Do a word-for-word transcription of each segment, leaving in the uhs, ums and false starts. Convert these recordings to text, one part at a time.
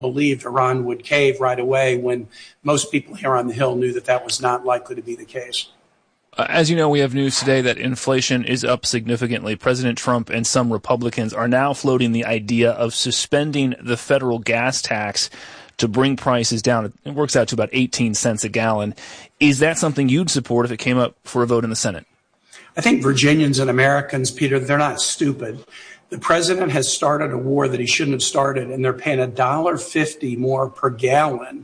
believed Iran would cave right away when most people here on the Hill knew that that was not likely to be the case. Uh, as you know, we have news today that inflation is up significantly. President Trump and some Republicans are now floating the idea of suspending the federal gas tax to bring prices down. It works out to about eighteen cents a gallon. Is that something you'd support if it came up for a vote in the Senate? I think Virginians and Americans, Peter, they're not stupid. The president has started a war that he shouldn't have started, and they're paying one dollar fifty more per gallon.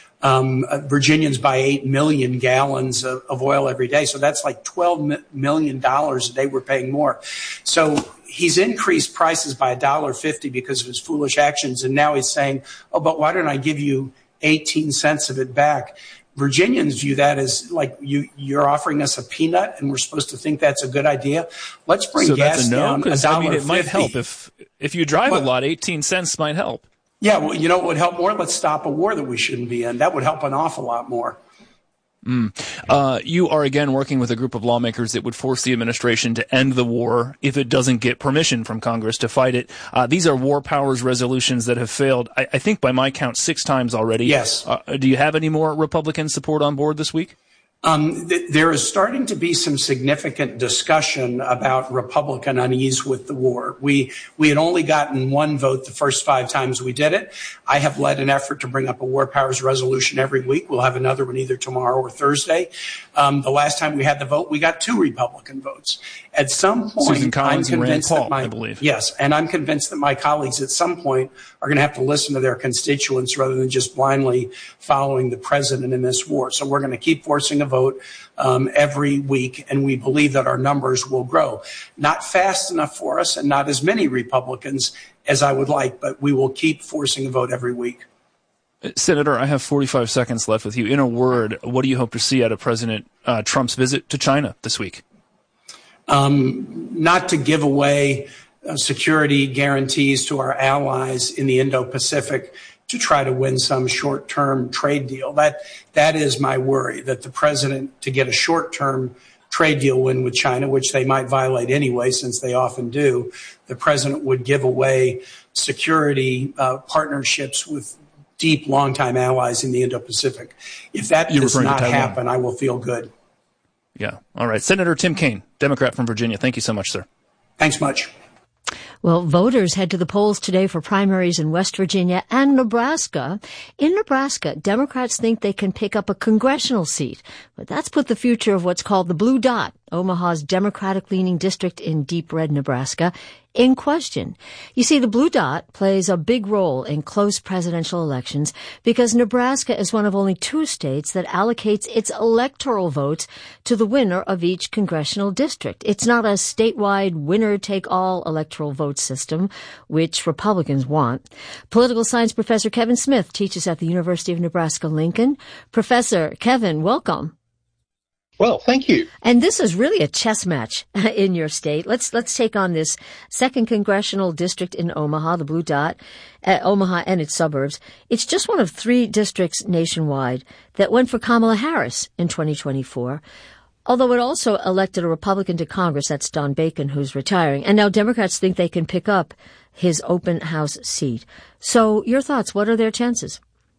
Um, uh, Virginians buy eight million gallons of, of oil every day. So that's like twelve million dollars a day we're paying more. So he's increased prices by one dollar fifty because of his foolish actions. And now he's saying, oh, but why don't I give you eighteen cents of it back? Virginians view that as like you, you're offering us a peanut and we're supposed to think that's a good idea. Let's bring so gas that's a no, down one dollar fifty. I mean, it might help. If, if you drive but, a lot, eighteen cents might help. Yeah, well, you know what would help more? Let's stop a war that we shouldn't be in. That would help an awful lot more. Mm. Uh, you are again working with a group of lawmakers that would force the administration to end the war if it doesn't get permission from Congress to fight it. Uh, these are war powers resolutions that have failed, I, I think by my count, six times already. Yes. Uh, do you have any more Republican support on board this week? Um, th- there is starting to be some significant discussion about Republican unease with the war. We we had only gotten one vote the first five times we did it. I have led an effort to bring up a war powers resolution every week. We'll have another one either tomorrow or Thursday. Um, the last time we had the vote, we got two Republican votes. At some point, Susan Collins I'm and convinced Rand Paul, that my, I believe. Yes, and I'm convinced that my colleagues at some point are going to have to listen to their constituents rather than just blindly following the president in this war. So we're going to keep forcing a vote um, every week, and we believe that our numbers will grow. Not fast enough for us and not as many Republicans as I would like, but we will keep forcing a vote every week. Senator, I have forty-five seconds left with you. In a word, what do you hope to see out of President uh, Trump's visit to China this week? Um, not to give away uh, security guarantees to our allies in the Indo-Pacific to try to win some short-term trade deal. That that is my worry, that the president, to get a short-term trade deal win with China, which they might violate anyway, since they often do, the president would give away security uh, partnerships with deep, longtime allies in the Indo-Pacific. If that You're does not happen, I will feel good. Yeah. All right. Senator Tim Kaine, Democrat from Virginia. Thank you so much, sir. Thanks much. Well, voters head to the polls today for primaries in West Virginia and Nebraska. In Nebraska, Democrats think they can pick up a congressional seat, but that's put the future of what's called the Blue Dot, Omaha's Democratic-leaning district in deep red Nebraska, in question. You see, the Blue Dot plays a big role in close presidential elections because Nebraska is one of only two states that allocates its electoral votes to the winner of each congressional district. It's not a statewide winner-take-all electoral vote system, which Republicans want. Political science professor Kevin Smith teaches at the University of Nebraska-Lincoln. Professor Kevin, welcome. Well, thank you. And this is really a chess match in your state. Let's let's take on this second congressional district in Omaha, the Blue Dot, uh, Omaha and its suburbs. It's just one of three districts nationwide that went for Kamala Harris in twenty twenty-four. Although it also elected a Republican to Congress, that's Don Bacon, who's retiring. And now Democrats think they can pick up his open house seat. So your thoughts, what are their chances?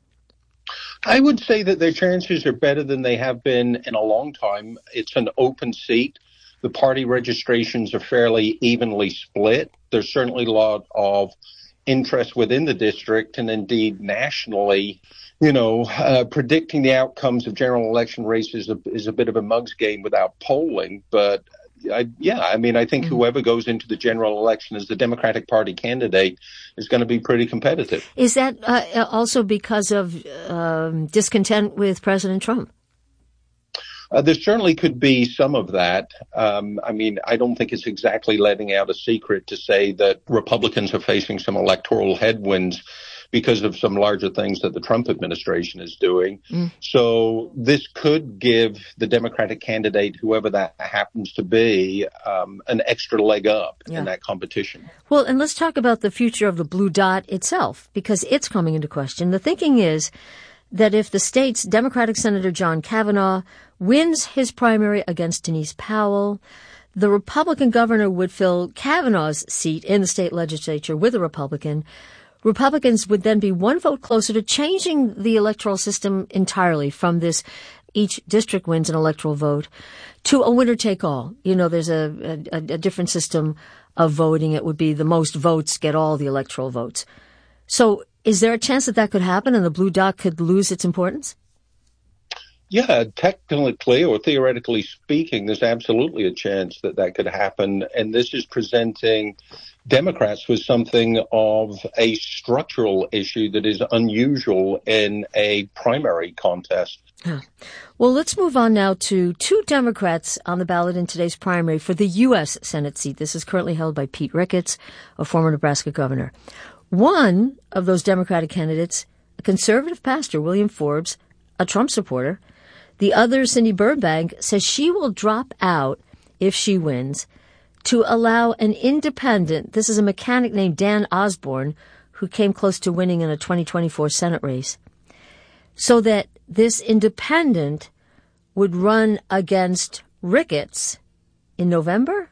I would say that their chances are better than they have been in a long time. It's an open seat. The party registrations are fairly evenly split. There's certainly a lot of interest within the district and indeed nationally. You know, uh, predicting the outcomes of general election races is a, is a bit of a mug's game without polling. But I, yeah, I mean, I think mm-hmm. whoever goes into the general election as the Democratic Party candidate is going to be pretty competitive. Is that uh, also because of um, discontent with President Trump? Uh, there certainly could be some of that. Um, I mean, I don't think it's exactly letting out a secret to say that Republicans are facing some electoral headwinds because of some larger things that the Trump administration is doing. Mm. So this could give the Democratic candidate, whoever that happens to be, um, an extra leg up yeah. in that competition. Well, and let's talk about the future of the Blue Dot itself, because it's coming into question. The thinking is that if the state's Democratic Senator John Kavanaugh wins his primary against Denise Powell, the Republican governor would fill Kavanaugh's seat in the state legislature with a Republican, Republicans would then be one vote closer to changing the electoral system entirely from this each district wins an electoral vote to a winner-take-all. You know, there's a, a, a different system of voting. It would be the most votes get all the electoral votes. So is there a chance that that could happen and the blue dot could lose its importance? Yeah, technically or theoretically speaking, there's absolutely a chance that that could happen. And this is presenting Democrats with something of a structural issue that is unusual in a primary contest. Huh. Well, let's move on now to two Democrats on the ballot in today's primary for the U S Senate seat. This is currently held by Pete Ricketts, a former Nebraska governor. One of those Democratic candidates, a conservative pastor, William Forbes, a Trump supporter. The other, Cindy Burbank, says she will drop out if she wins to allow an independent, this is a mechanic named Dan Osborne, who came close to winning in a twenty twenty-four Senate race, so that this independent would run against Ricketts in November?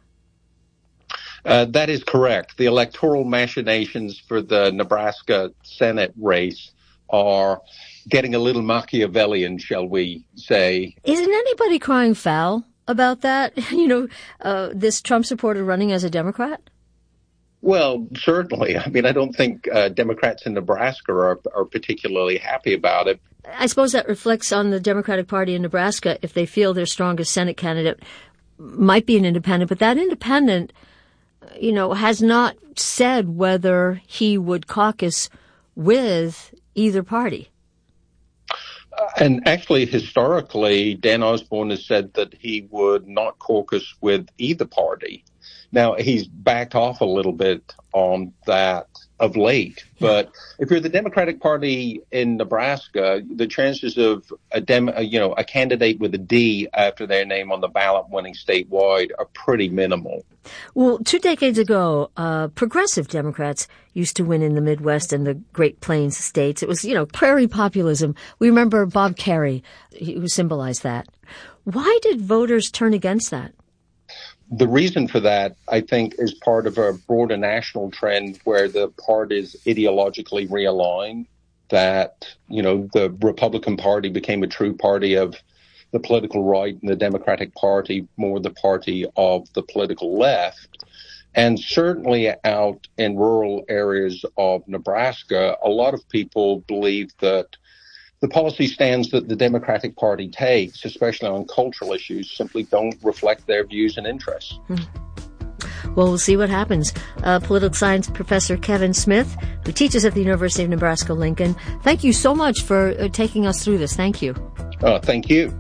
Uh, that is correct. The electoral machinations for the Nebraska Senate race are getting a little Machiavellian, shall we say. Isn't anybody crying foul about that? You know, uh, this Trump supporter running as a Democrat? Well, certainly. I mean, I don't think uh, Democrats in Nebraska are, are particularly happy about it. I suppose that reflects on the Democratic Party in Nebraska if they feel their strongest Senate candidate might be an independent, but that independent, you know, has not said whether he would caucus with either party. Uh, and actually, historically, Dan Osborne has said that he would not caucus with either party. Now, he's backed off a little bit on that of late. But if you're the Democratic Party in Nebraska, the chances of a dem, you know, a candidate with a D after their name on the ballot winning statewide are pretty minimal. Well, two decades ago, uh, progressive Democrats used to win in the Midwest and the Great Plains states. It was, you know, prairie populism. We remember Bob Kerrey, who symbolized that. Why did voters turn against that? The reason for that, I think, is part of a broader national trend where the parties ideologically realigned, that, you know, the Republican Party became a true party of the political right and the Democratic Party more the party of the political left. And certainly out in rural areas of Nebraska, a lot of people believe that the policy stands that the Democratic Party takes, especially on cultural issues, simply don't reflect their views and interests. Hmm. Well, we'll see what happens. Uh, political science professor Kevin Smith, who teaches at the University of Nebraska-Lincoln, thank you so much for uh, taking us through this. Thank you. Uh, thank you.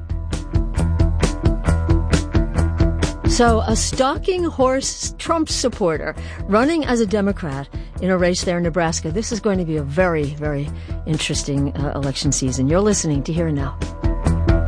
So a stalking horse Trump supporter running as a Democrat in a race there in Nebraska. This is going to be a very, very interesting uh, election season. You're listening to Here and Now.